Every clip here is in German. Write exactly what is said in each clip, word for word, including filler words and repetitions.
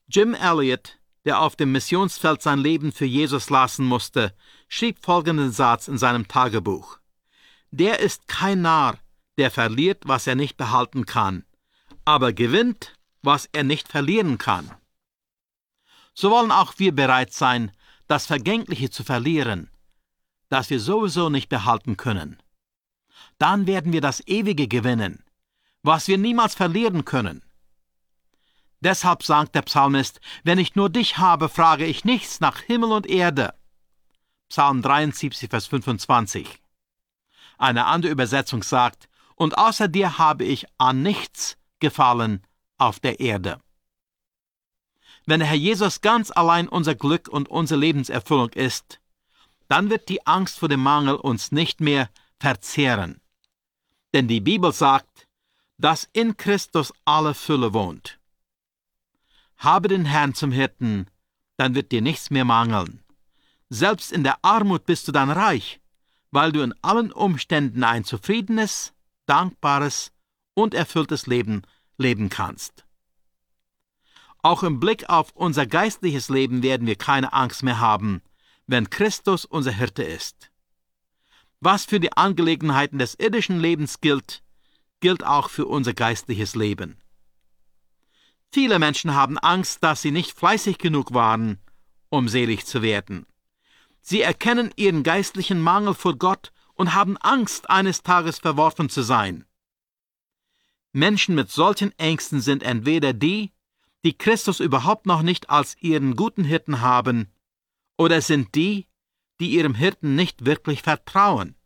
Jim Elliot, der auf dem Missionsfeld sein Leben für Jesus lassen musste, schrieb folgenden Satz in seinem Tagebuch: Der ist kein Narr, der verliert, was er nicht behalten kann, aber gewinnt, was er nicht verlieren kann. So wollen auch wir bereit sein, das Vergängliche zu verlieren, das wir sowieso nicht behalten können. Dann werden wir das Ewige gewinnen, was wir niemals verlieren können. Deshalb sagt der Psalmist: Wenn ich nur dich habe, frage ich nichts nach Himmel und Erde. Psalm dreiundsiebzig, Vers fünfundzwanzig. Eine andere Übersetzung sagt: Und außer dir habe ich an nichts Gefallen auf der Erde. Wenn der Herr Jesus ganz allein unser Glück und unsere Lebenserfüllung ist, dann wird die Angst vor dem Mangel uns nicht mehr verzehren. Denn die Bibel sagt, dass in Christus alle Fülle wohnt. Habe den Herrn zum Hirten, dann wird dir nichts mehr mangeln. Selbst in der Armut bist du dann reich, weil du in allen Umständen ein zufriedenes, dankbares und erfülltes Leben leben kannst. Auch im Blick auf unser geistliches Leben werden wir keine Angst mehr haben, wenn Christus unser Hirte ist. Was für die Angelegenheiten des irdischen Lebens gilt, gilt auch für unser geistliches Leben. Viele Menschen haben Angst, dass sie nicht fleißig genug waren, um selig zu werden. Sie erkennen ihren geistlichen Mangel vor Gott und haben Angst, eines Tages verworfen zu sein. Menschen mit solchen Ängsten sind entweder die, die Christus überhaupt noch nicht als ihren guten Hirten haben, oder sind die, die ihrem Hirten nicht wirklich vertrauen.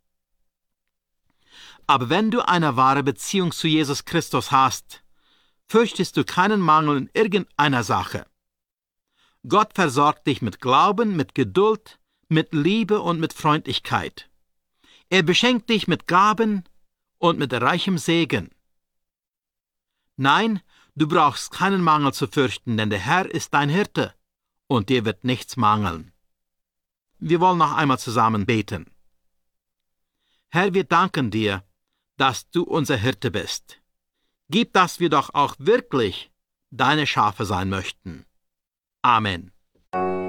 Aber wenn du eine wahre Beziehung zu Jesus Christus hast, fürchtest du keinen Mangel in irgendeiner Sache. Gott versorgt dich mit Glauben, mit Geduld, mit Liebe und mit Freundlichkeit. Er beschenkt dich mit Gaben und mit reichem Segen. Nein, du brauchst keinen Mangel zu fürchten, denn der Herr ist dein Hirte und dir wird nichts mangeln. Wir wollen noch einmal zusammen beten. Herr, wir danken dir, dass du unser Hirte bist. Gib, dass wir doch auch wirklich deine Schafe sein möchten. Amen.